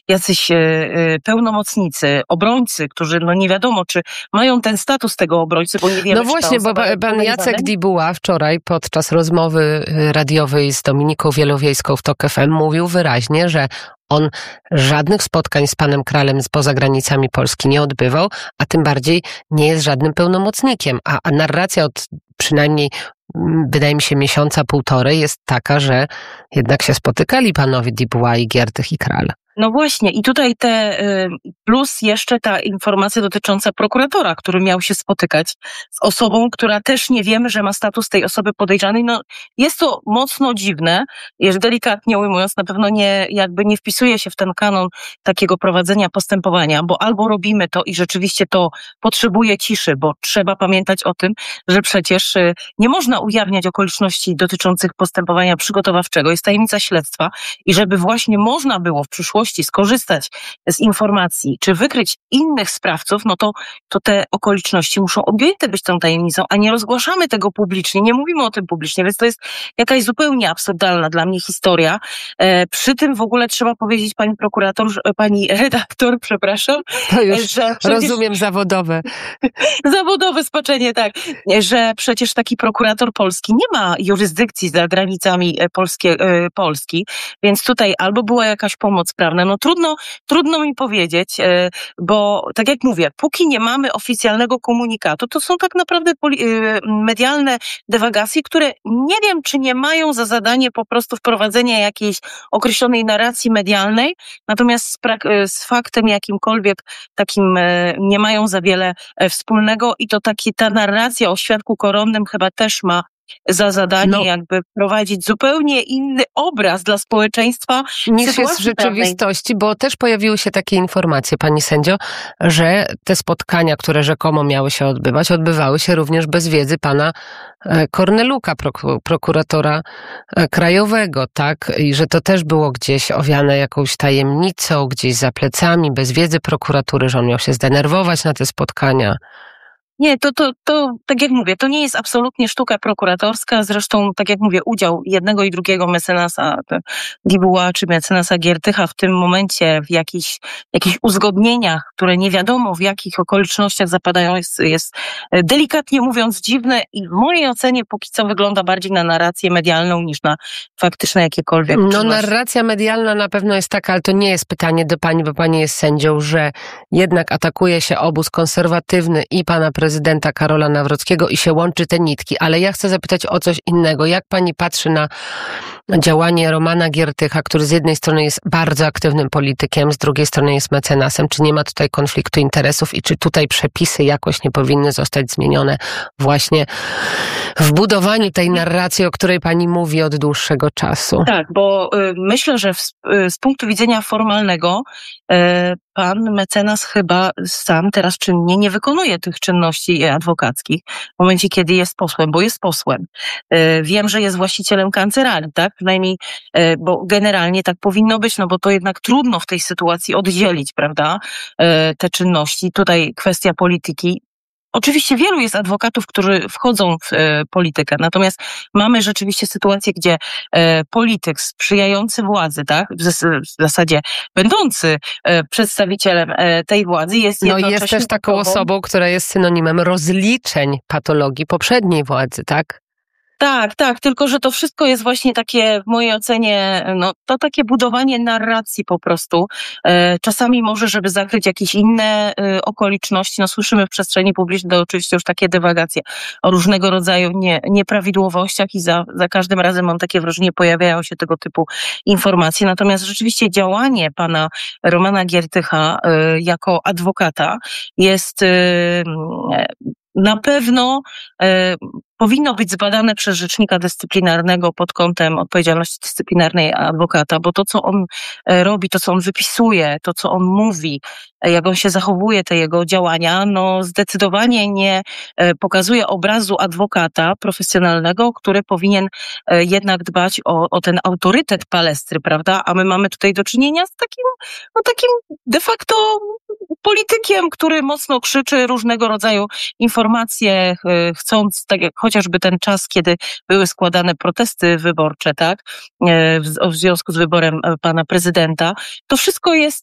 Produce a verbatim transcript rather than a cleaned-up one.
jacyś pełnomocnicy, obrońcy, którzy no nie wiadomo, czy mają ten status tego obrońcy, bo nie wiemy, No właśnie, bo pan Jacek Dibuła wczoraj podczas rozmowy radiowej z Dominiką Wielowiejską w TOK F M mówił wyraźnie, że on żadnych spotkań z panem Kralem poza granicami Polski nie odbywał, a tym bardziej nie jest żadnym pełnomocnikiem. A, a narracja od przynajmniej, wydaje mi się, miesiąca, półtorej jest taka, że jednak się spotykali panowie Dibuła i Giertych i Kral. No właśnie i tutaj te, plus jeszcze ta informacja dotycząca prokuratora, który miał się spotykać z osobą, która też nie wiemy, że ma status tej osoby podejrzanej. No jest to mocno dziwne, jeszcze delikatnie ujmując, na pewno nie, jakby nie wpisuje się w ten kanon takiego prowadzenia postępowania, bo albo robimy to i rzeczywiście to potrzebuje ciszy, bo trzeba pamiętać o tym, że przecież nie można ujawniać okoliczności dotyczących postępowania przygotowawczego, jest tajemnica śledztwa i żeby właśnie można było w przyszłości skorzystać z informacji, czy wykryć innych sprawców, no to, to te okoliczności muszą objęte być tą tajemnicą, a nie rozgłaszamy tego publicznie, nie mówimy o tym publicznie, więc to jest jakaś zupełnie absurdalna dla mnie historia. E, przy tym w ogóle trzeba powiedzieć pani prokurator, pani redaktor, przepraszam, to już że przecież, rozumiem zawodowe. Zawodowe spaczenie, tak, że przecież taki prokurator polski nie ma jurysdykcji za granicami Polskie, Polski, więc tutaj albo była jakaś pomoc prawna. No trudno, trudno mi powiedzieć, bo tak jak mówię, póki nie mamy oficjalnego komunikatu, to są tak naprawdę medialne dywagacje, które nie wiem, czy nie mają za zadanie po prostu wprowadzenia jakiejś określonej narracji medialnej, natomiast z, prak- z faktem jakimkolwiek takim nie mają za wiele wspólnego i to taki, ta narracja o świadku koronnym chyba też ma za zadanie no, jakby prowadzić zupełnie inny obraz dla społeczeństwa niż jest w rzeczywistości, bo też pojawiły się takie informacje, pani sędzio, że te spotkania, które rzekomo miały się odbywać, odbywały się również bez wiedzy pana Korneluka, prok- prokuratora krajowego, tak? I że to też było gdzieś owiane jakąś tajemnicą, gdzieś za plecami, bez wiedzy prokuratury, że on miał się zdenerwować na te spotkania. Nie, to, to, to, tak jak mówię, to nie jest absolutnie sztuka prokuratorska. Zresztą, tak jak mówię, udział jednego i drugiego mecenasa Dibuła czy mecenasa Giertycha w tym momencie w jakichś, jakichś uzgodnieniach, które nie wiadomo w jakich okolicznościach zapadają, jest, jest delikatnie mówiąc dziwne i w mojej ocenie póki co wygląda bardziej na narrację medialną niż na faktyczne jakiekolwiek No czynności. Narracja medialna na pewno jest taka, ale to nie jest pytanie do pani, bo pani jest sędzią, że jednak atakuje się obóz konserwatywny i pana prezydenta Karola Nawrockiego i się łączy te nitki. Ale ja chcę zapytać o coś innego. Jak pani patrzy na działanie Romana Giertycha, który z jednej strony jest bardzo aktywnym politykiem, z drugiej strony jest mecenasem? Czy nie ma tutaj konfliktu interesów i czy tutaj przepisy jakoś nie powinny zostać zmienione właśnie w budowaniu tej narracji, o której pani mówi od dłuższego czasu? Tak, bo y, myślę, że w, y, z punktu widzenia formalnego y, pan mecenas chyba sam teraz czynnie nie wykonuje tych czynności adwokackich w momencie, kiedy jest posłem, bo jest posłem. Wiem, że jest właścicielem kancelarii, tak? Przynajmniej, bo generalnie tak powinno być, no bo to jednak trudno w tej sytuacji oddzielić, prawda? Te czynności. Tutaj kwestia polityki. Oczywiście wielu jest adwokatów, którzy wchodzą w e, politykę, natomiast mamy rzeczywiście sytuację, gdzie e, polityk sprzyjający władzy, tak, w, zas- w zasadzie będący e, przedstawicielem e, tej władzy jest no jednocześnie... No jest też taką osobą, która jest synonimem rozliczeń patologii poprzedniej władzy, tak? Tak, tak, tylko że to wszystko jest właśnie takie, w mojej ocenie, no to takie budowanie narracji po prostu. E, czasami może, żeby zakryć jakieś inne e, okoliczności, no słyszymy w przestrzeni publicznej to oczywiście już takie dywagacje o różnego rodzaju nie, nieprawidłowościach i za, za każdym razem mam takie wrażenie, pojawiają się tego typu informacje. Natomiast rzeczywiście działanie pana Romana Giertycha e, jako adwokata jest e, na pewno e, powinno być zbadane przez rzecznika dyscyplinarnego pod kątem odpowiedzialności dyscyplinarnej adwokata, bo to, co on robi, to, co on wypisuje, to, co on mówi, jak on się zachowuje, te jego działania, no zdecydowanie nie pokazuje obrazu adwokata profesjonalnego, który powinien jednak dbać o, o ten autorytet palestry, prawda? A my mamy tutaj do czynienia z takim, no takim de facto politykiem, który mocno krzyczy różnego rodzaju informacje, chcąc, tak jak chociażby ten czas, kiedy były składane protesty wyborcze, tak, w, w związku z wyborem pana prezydenta, to wszystko jest